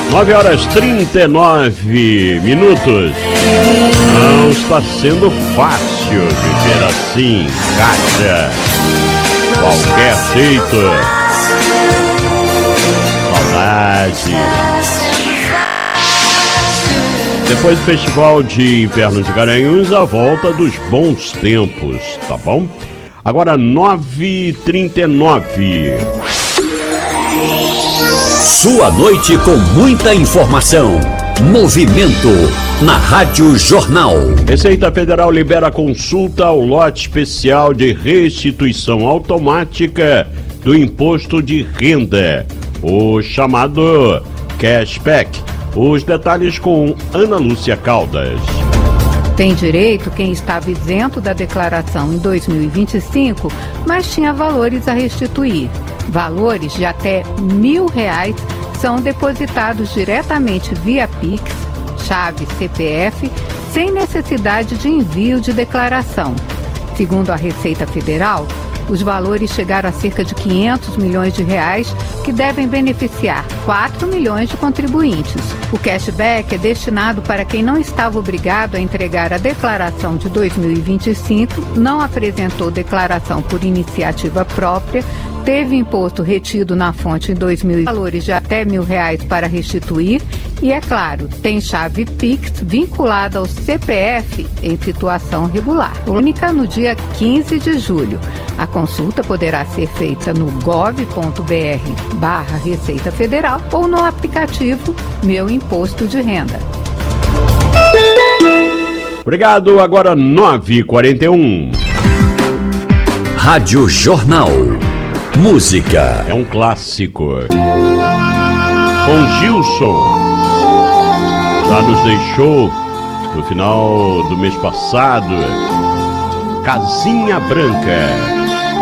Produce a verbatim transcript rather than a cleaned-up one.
nove horas e trinta e nove minutos. Não está sendo fácil viver assim, Kátia. Qualquer jeito. Saudade. Depois do Festival de Inverno de Garanhuns, a volta dos bons tempos, tá bom? Agora nove e trinta e nove. Sua noite com muita informação. Movimento na Rádio Jornal. Receita Federal libera consulta ao lote especial de restituição automática do imposto de renda, o chamado cashback. Os detalhes com Ana Lúcia Caldas. Tem direito quem estava isento da declaração em dois mil e vinte e cinco, mas tinha valores a restituir. Valores de até mil reais são depositados diretamente via Pix, chave C P F, sem necessidade de envio de declaração. Segundo a Receita Federal, os valores chegaram a cerca de quinhentos milhões de reais, que devem beneficiar quatro milhões de contribuintes. O cashback é destinado para quem não estava obrigado a entregar a declaração de dois mil e vinte e cinco, não apresentou declaração por iniciativa própria, teve imposto retido na fonte em dois mil, valores de até mil reais para restituir e, é claro, tem chave Pix vinculada ao C P F em situação regular. Única no dia quinze de julho. A consulta poderá ser feita no gov ponto br barra Receita Federal ou no aplicativo Meu Imposto de Renda. Obrigado, agora nove e quarenta e um. Rádio Jornal. Música. É um clássico. Com Gilson. Já nos deixou no final do mês passado. Casinha Branca.